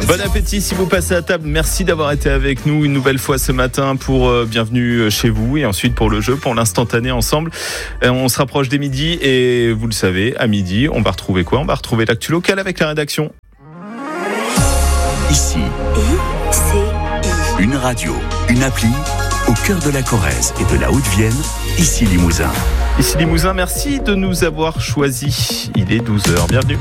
Bon appétit si vous passez à table. Merci d'avoir été avec nous une nouvelle fois ce matin pour Bienvenue chez vous et ensuite pour le jeu, pour l'instantané ensemble. On se rapproche des midis et vous le savez, à midi, on va retrouver quoi ? On va retrouver l'actu locale avec la rédaction. Ici, une radio, une appli, au cœur de la Corrèze et de la Haute-Vienne, ici Limousin. Ici Limousin, merci de nous avoir choisis. Il est 12h, bienvenue.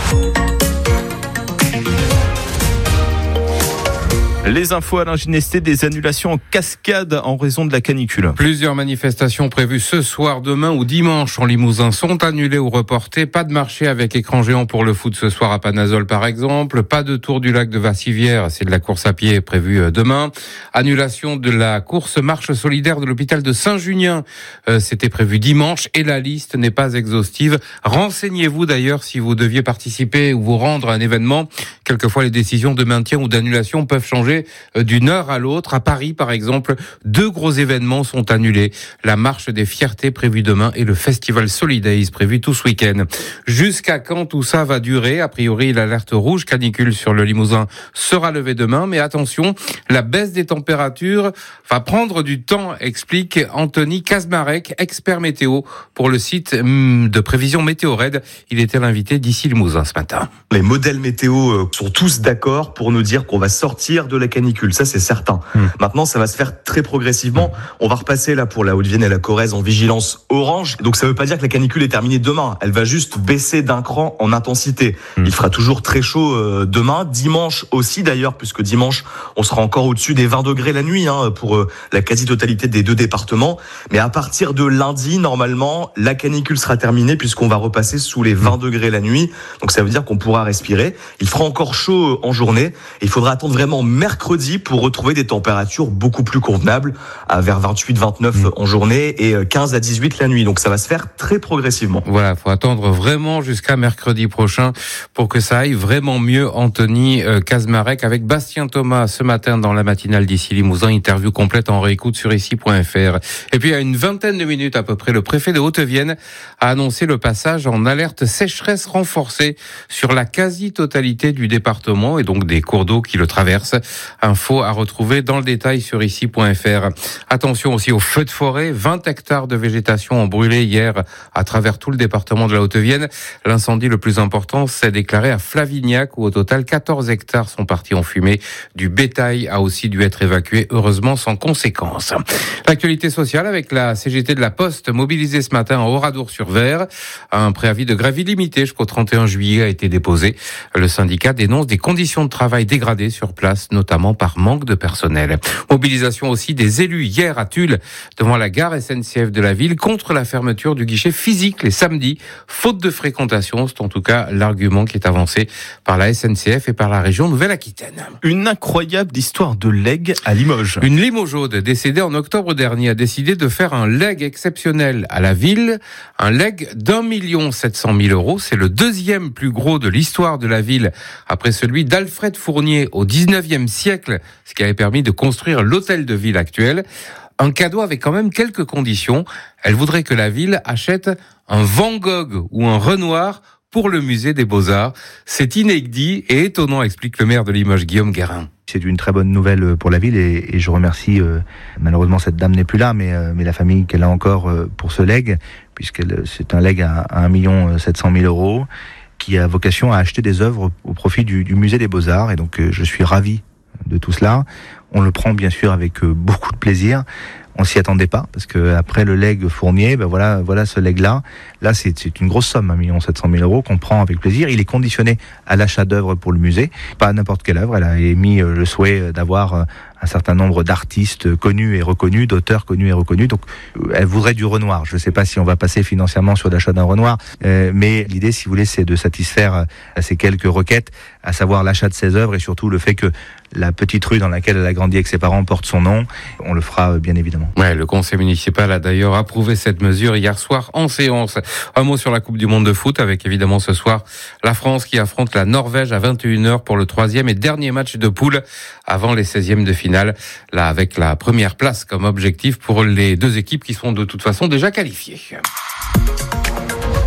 Les infos à l'Inginesté, des annulations en cascade en raison de la canicule. Plusieurs manifestations prévues ce soir, demain ou dimanche en Limousin sont annulées ou reportées. Pas de marché avec écran géant pour le foot ce soir à Panazol par exemple. Pas de tour du lac de Vassivière, c'est de la course à pied prévue demain. Annulation de la course marche solidaire de l'hôpital de Saint-Junien. C'était prévu dimanche et la liste n'est pas exhaustive. Renseignez-vous d'ailleurs si vous deviez participer ou vous rendre à un événement. Quelquefois les décisions de maintien ou d'annulation peuvent changer d'une heure à l'autre. À Paris, par exemple, 2 gros événements sont annulés. La marche des fiertés prévue demain et le festival Solidays prévu tout ce week-end. Jusqu'à quand tout ça va durer ? A priori, l'alerte rouge canicule sur le Limousin sera levée demain. Mais attention, la baisse des températures va prendre du temps, explique Anthony Kazmarek, expert météo pour le site de prévision Météo-Red. Il était l'invité d'ici Limousin ce matin. Les modèles météo sont tous d'accord pour nous dire qu'on va sortir de la canicule, ça c'est certain. Maintenant, ça va se faire très progressivement. On va repasser là pour la Haute-Vienne et la Corrèze en vigilance orange. Donc ça veut pas dire que la canicule est terminée demain. Elle va juste baisser d'un cran en intensité. Il fera toujours très chaud demain, dimanche aussi d'ailleurs, puisque dimanche on sera encore au-dessus des 20 degrés la nuit pour la quasi-totalité des 2 départements. Mais à partir de lundi, normalement, la canicule sera terminée puisqu'on va repasser sous les 20 degrés la nuit. Donc ça veut dire qu'on pourra respirer. Il fera encore chaud en journée et il faudra attendre vraiment mercredi pour retrouver des températures beaucoup plus convenables, à vers 28-29 en journée et 15 à 18 la nuit. Donc ça va se faire très progressivement. Voilà, faut attendre vraiment jusqu'à mercredi prochain pour que ça aille vraiment mieux. Anthony Kazmarek avec Bastien Thomas ce matin dans la matinale d'ici Limousin. Interview complète en réécoute sur ici.fr. Et puis à une vingtaine de minutes à peu près, le préfet de Haute-Vienne a annoncé le passage en alerte sécheresse renforcée sur la quasi-totalité du département et donc des cours d'eau qui le traversent. Info à retrouver dans le détail sur ici.fr. Attention aussi aux feux de forêt. 20 hectares de végétation ont brûlé hier à travers tout le département de la Haute-Vienne. L'incendie le plus important s'est déclaré à Flavignac où au total 14 hectares sont partis en fumée. Du bétail a aussi dû être évacué, heureusement sans conséquences. L'actualité sociale avec la CGT de la Poste mobilisée ce matin à Oradour-sur-Ver. Un préavis de grève illimité jusqu'au 31 juillet a été déposé. Le syndicat dénonce des conditions de travail dégradées sur place, notamment par manque de personnel. Mobilisation aussi des élus hier à Tulle, devant la gare SNCF de la ville, contre la fermeture du guichet physique les samedis, faute de fréquentation. C'est en tout cas l'argument qui est avancé par la SNCF et par la région Nouvelle-Aquitaine. Une incroyable histoire de legs à Limoges. Une Limougeaude décédée en octobre dernier a décidé de faire un legs exceptionnel à la ville, un legs d'1 700 000 €. C'est le 2e plus gros de l'histoire de la ville, après celui d'Alfred Fournier au 19e siècle, ce qui avait permis de construire l'hôtel de ville actuel. Un cadeau avec quand même quelques conditions. Elle voudrait que la ville achète un Van Gogh ou un Renoir pour le musée des Beaux-Arts. C'est inédit et étonnant, explique le maire de Limoges, Guillaume Guérin. C'est une très bonne nouvelle pour la ville et je remercie, malheureusement cette dame n'est plus là, mais la famille qu'elle a encore pour ce legs, puisque c'est un legs à 1 700 000 € qui a vocation à acheter des œuvres au profit du musée des Beaux-Arts. Et donc je suis ravi de tout cela. On le prend bien sûr avec beaucoup de plaisir. On s'y attendait pas, parce que après le legs Fournier, voilà ce legs-là. Là, c'est une grosse somme, 1 700 000 € qu'on prend avec plaisir. Il est conditionné à l'achat d'œuvres pour le musée. Pas n'importe quelle œuvre. Elle a émis le souhait d'avoir un certain nombre d'artistes connus et reconnus, d'auteurs connus et reconnus. Donc, elle voudrait du Renoir. Je ne sais pas si on va passer financièrement sur l'achat d'un Renoir, mais l'idée, si vous voulez, c'est de satisfaire ces quelques requêtes, à savoir l'achat de ces œuvres et surtout le fait que la petite rue dans laquelle elle a grandi avec ses parents porte son nom. On le fera bien évidemment. Ouais, le conseil municipal a d'ailleurs approuvé cette mesure hier soir en séance. Un mot sur la Coupe du Monde de foot avec évidemment ce soir la France qui affronte la Norvège à 21h pour le 3e et dernier match de poule avant les 16e de finale. Là, avec la première place comme objectif pour les deux équipes qui sont de toute façon déjà qualifiées.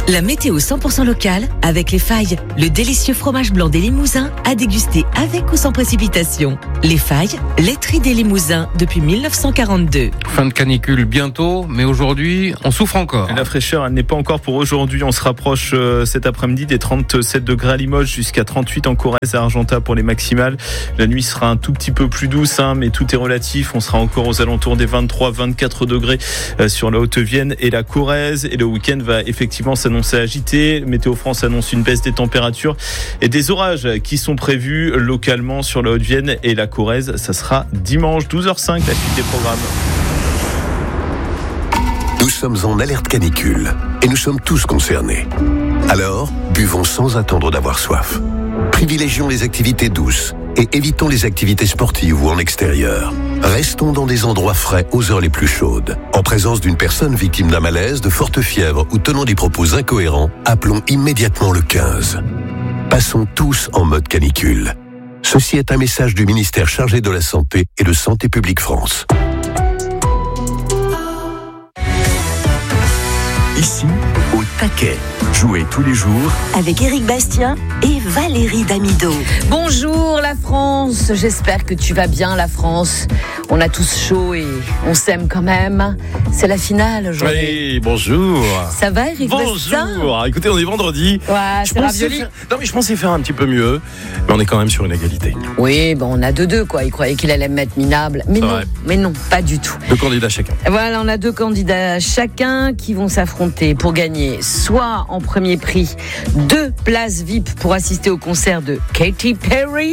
La météo 100% locale avec Les Failles, le délicieux fromage blanc des Limousins à déguster avec ou sans précipitation. Les Failles, laiterie des Limousins depuis 1942. Fin de canicule bientôt, mais aujourd'hui, on souffre encore. La fraîcheur, elle n'est pas encore pour aujourd'hui. On se rapproche cet après-midi des 37 degrés à Limoges jusqu'à 38 en Corrèze et Argentat pour les maximales. La nuit sera un tout petit peu plus douce, mais tout est relatif. On sera encore aux alentours des 23-24 degrés sur la Haute-Vienne et la Corrèze. Et le week-end va effectivement s'annoncer agité. Météo France annonce une baisse des températures et des orages qui sont prévus localement sur la Haute-Vienne et la Corrèze. Ça sera dimanche 12h05, la suite des programmes. Nous sommes en alerte canicule et nous sommes tous concernés. Alors, buvons sans attendre d'avoir soif. Privilégions les activités douces et évitons les activités sportives ou en extérieur. Restons dans des endroits frais aux heures les plus chaudes. En présence d'une personne victime d'un malaise, de forte fièvre ou tenant des propos incohérents, appelons immédiatement le 15. Passons tous en mode canicule. Ceci est un message du ministère chargé de la Santé et de Santé publique France. Ici, au taquet. Jouez tous les jours avec Éric Bastien et Valérie Damido. Bonjour la France, j'espère que tu vas bien la France. On a tous chaud et on s'aime quand même. C'est la finale aujourd'hui. Oui, bonjour. Ça va Éric Bastien ? Bonjour. Écoutez, on est vendredi. Ouais, c'est ravioli. Non mais je pensais faire un petit peu mieux, mais on est quand même sur une égalité. Oui, bon, on a 2-2 quoi. Il croyait qu'il allait me mettre minable, mais non, pas du tout. 2 candidats chacun. Voilà, on a 2 candidats chacun qui vont s'affronter pour gagner soit en premier prix 2 places VIP pour assister au concert de Katy Perry.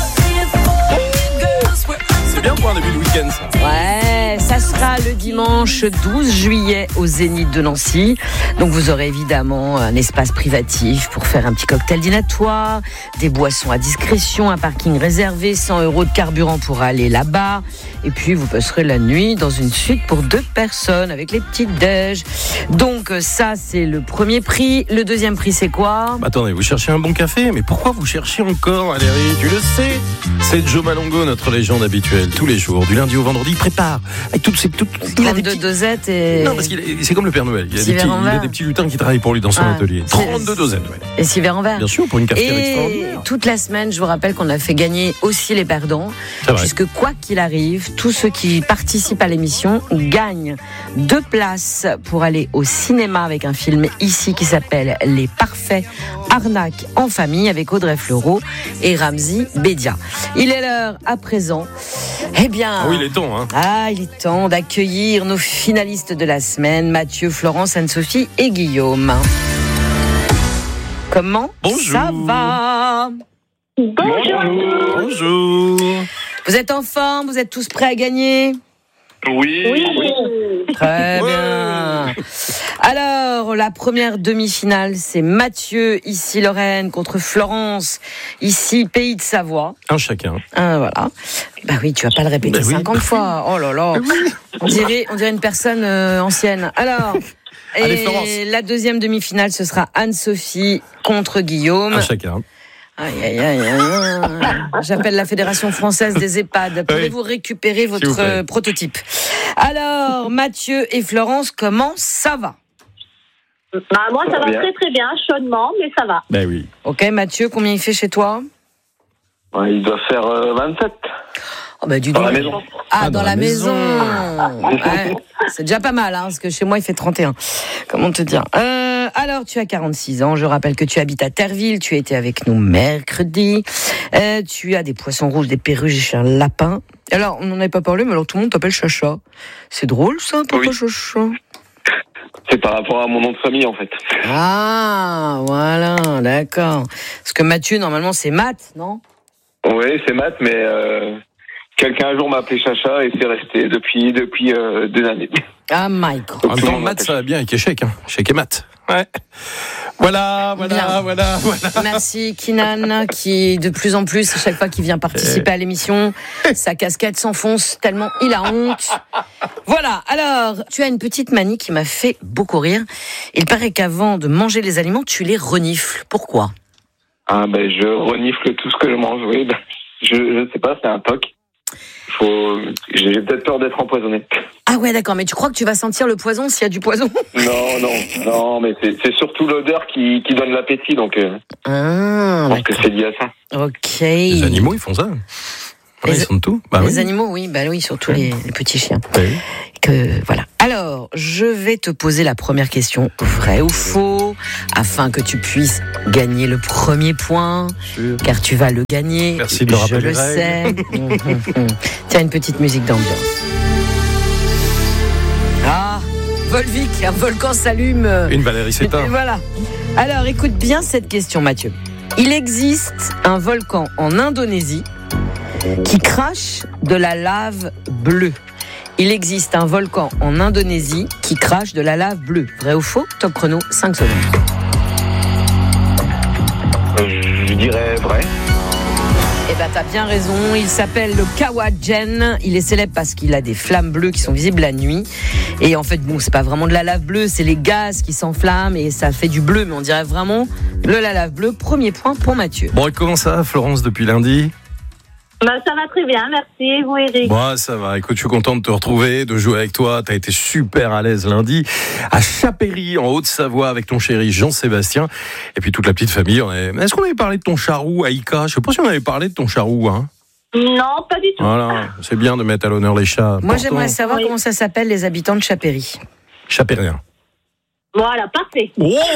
C'est bien pour un début de week-end ça. Ouais, ça sera le dimanche 12 juillet au Zénith de Nancy. Donc vous aurez évidemment un espace privatif pour faire un petit cocktail dînatoire, des boissons à discrétion, un parking réservé, 100 € de carburant pour aller là-bas. Et puis vous passerez la nuit dans une suite pour 2 personnes avec les petites déj. Donc ça c'est le premier prix. Le deuxième prix c'est quoi ? Attendez, vous cherchez un bon café, mais pourquoi vous cherchez encore Valérie ? Tu le sais, c'est Joe Malongo, notre légende habituelle. Tous les jours, du lundi au vendredi, il prépare. Avec toutes ces... 32 dosettes et... Non, parce c'est comme le Père Noël. Il a des petits lutins qui travaillent pour lui dans son atelier. 32 dosettes, ouais. Et 6 verres en verre. Bien sûr, pour une cafetière et extraordinaire. Toute la semaine, je vous rappelle qu'on a fait gagner aussi les perdants. Puisque quoi qu'il arrive, tous ceux qui participent à l'émission gagnent 2 places pour aller au cinéma avec un film ici qui s'appelle Les Parfaits Arnaques en famille avec Audrey Fleurot et Ramzy Bédia. Il est l'heure à présent. Eh bien, il est temps, hein. Il est temps d'accueillir nos finalistes de la semaine, Mathieu, Florence, Anne-Sophie et Guillaume. Comment ça va ? Bonjour. Vous êtes en forme ? Vous êtes tous prêts à gagner ? Oui. Très bien. Alors, la première demi-finale, c'est Mathieu, ici Lorraine, contre Florence, ici Pays de Savoie. Un chacun. Voilà. Bah oui, tu vas pas le répéter 50 fois. Oh là là. On dirait une personne ancienne. Alors, allez, la deuxième demi-finale, ce sera Anne-Sophie contre Guillaume. Un chacun. Aïe. J'appelle la Fédération française des EHPAD. Pouvez-vous récupérer votre prototype ? Alors, Mathieu et Florence, comment ça va ? Moi, ça va très très bien, chaudement, mais ça va. Ben oui. Ok, Mathieu, combien il fait chez toi ? Il doit faire 27. Oh bah, dis donc. Dans la maison. Dans la maison. Ouais, c'est déjà pas mal, parce que chez moi, il fait 31. Comment te dire ? Alors, tu as 46 ans. Je rappelle que tu habites à Terreville. Tu as été avec nous mercredi. Tu as des poissons rouges, des perruches et un lapin. Alors, on n'en avait pas parlé, mais alors tout le monde t'appelle Chacha. C'est drôle, ça, papa Chacha ? C'est par rapport à mon nom de famille, en fait. Ah, voilà, d'accord. Parce que Mathieu, normalement, c'est Matt, non ? Oui, c'est Matt, mais quelqu'un un jour m'a appelé Chacha et c'est resté depuis 2 années. Ah, Mike. En même temps, Matt, ça va bien avec échec. Échec et Matt. Ouais. Voilà. Merci Kinan, qui de plus en plus, à chaque fois qu'il vient participer à l'émission, sa casquette s'enfonce tellement il a honte. Voilà, alors, tu as une petite manie qui m'a fait beaucoup rire. Il paraît qu'avant de manger les aliments, tu les renifles. Pourquoi ? Je renifle tout ce que je mange, oui. Je ne sais pas, c'est un toc. J'ai peut-être peur d'être empoisonné. Ah Ah ouais, d'accord, mais tu crois que tu vas sentir le poison s'il y a du poison? Non, mais c'est surtout l'odeur qui donne l'appétit, donc je pense que c'est lié à ça. Ok. Les animaux, ils font ça. Ils sentent tout. Les animaux, oui, surtout les petits chiens. Oui. Voilà. Alors, je vais te poser la première question, vrai ou faux, afin que tu puisses gagner le premier point, car tu vas le gagner. Merci de me rappeler je le sais. Tiens, une petite musique d'ambiance. Ah, Volvic, un volcan s'allume. Une Valérie Sétain. Voilà. Alors, écoute bien cette question, Mathieu. Il existe un volcan en Indonésie qui crache de la lave bleue. Il existe un volcan en Indonésie qui crache de la lave bleue. Vrai ou faux? Top chrono, 5 secondes. Je dirais vrai. Eh ben, t'as bien raison. Il s'appelle le Kawajen. Il est célèbre parce qu'il a des flammes bleues qui sont visibles la nuit. Et en fait, bon, c'est pas vraiment de la lave bleue, c'est les gaz qui s'enflamment et ça fait du bleu. Mais on dirait vraiment la lave bleue. Premier point pour Mathieu. Bon, et comment ça va, Florence, depuis lundi? Ça va très bien, merci. Et vous, Eric? Bon, ça va. Écoute, je suis content de te retrouver, de jouer avec toi. T'as été super à l'aise lundi à Chapéry, en Haute-Savoie, avec ton chéri Jean-Sébastien. Et puis toute la petite famille. Est-ce qu'on avait parlé de ton charroux, Aïka? Je sais pas si on avait parlé de ton charroux, hein. Non, pas du tout. Voilà, c'est bien de mettre à l'honneur les chats. Moi, j'aimerais savoir comment ça s'appelle, les habitants de Chapéry. Chapérien. Voilà, parfait.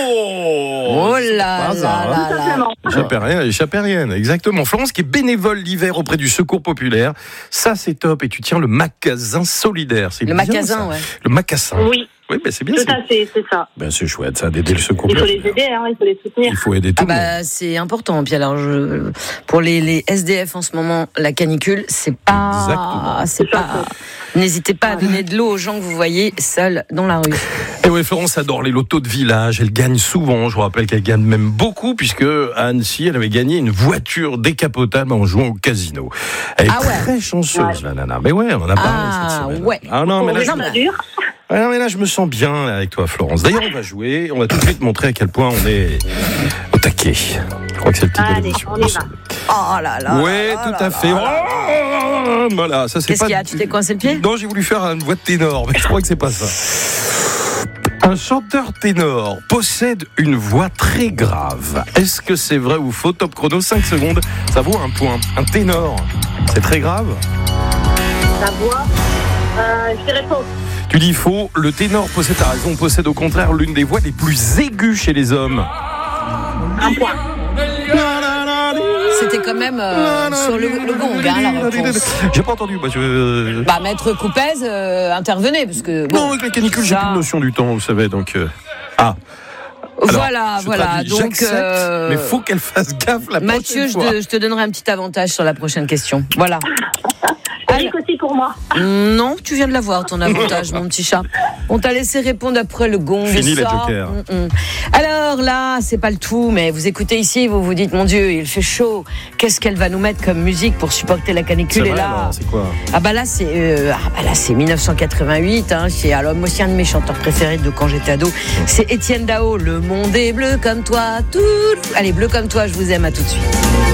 Oh là là. Chapérien et chapérienne, exactement. Florence qui est bénévole l'hiver auprès du Secours Populaire. Ça, c'est top. Et tu tiens le magasin solidaire. C'est le bien, magasin, ça. ouais. Le macassin. Oui. Oui, ben c'est bien. Tout à fait, c'est ça. Ben c'est chouette, ça, d'aider le Secours Il faut Populaire. les aider, il faut les soutenir. Il faut aider tout le monde. C'est important. Puis alors, pour les SDF en ce moment, la canicule, c'est pas. N'hésitez pas à donner de l'eau aux gens que vous voyez seuls dans la rue. Et oui, Florence adore les lotos de village. Elle gagne souvent. Je vous rappelle qu'elle gagne même beaucoup, puisque à Annecy, elle avait gagné une voiture décapotable en jouant au casino. Elle est très chanceuse, la nana. Mais ouais, on en a parlé cette semaine. Ouais. Ah non, mais là, je me sens bien avec toi, Florence. D'ailleurs, on va jouer. On va tout de suite montrer à quel point on est au taquet. Je crois que c'est le titre de l'émission. On y va. Oh là là. Oui, tout à fait. Voilà, ça c'est Qu'est-ce pas. qu'il y a? Tu t'es coincé le pied? Non, j'ai voulu faire une voix de ténor, mais je crois que c'est pas ça. Un chanteur ténor possède une voix très grave. Est-ce que c'est vrai ou faux? Top chrono, 5 secondes. Ça vaut un point. Un ténor, c'est très grave? La voix, je dirais faux. Tu dis faux. Le ténor possède, t'as raison, possède au contraire l'une des voix les plus aiguës chez les hommes. Un point. C'était quand même sur le gong, la réponse. J'ai pas entendu. Maître Coupez, intervenez, parce que... Bon, non, avec la canicule, j'ai plus de notion du temps, vous savez, donc... Alors, voilà. Donc, mais faut qu'elle fasse gaffe la Mathieu, prochaine fois. je te donnerai un petit avantage sur la prochaine question. Voilà. Eric aussi pour moi. Non, tu viens de l'avoir, ton avantage, mon petit chat. On t'a laissé répondre après le gong. Fini les jokers. Alors là, c'est pas le tout, mais vous écoutez ici, vous vous dites, mon Dieu, il fait chaud. Qu'est-ce qu'elle va nous mettre comme musique pour supporter la canicule? C'est Et vrai, là, alors, c'est quoi? c'est 1988. Alors moi aussi, un de mes chanteurs préférés de quand j'étais ado, c'est Étienne Dao. Le monde est bleu comme toi. Allez, bleu comme toi, je vous aime, à tout de suite.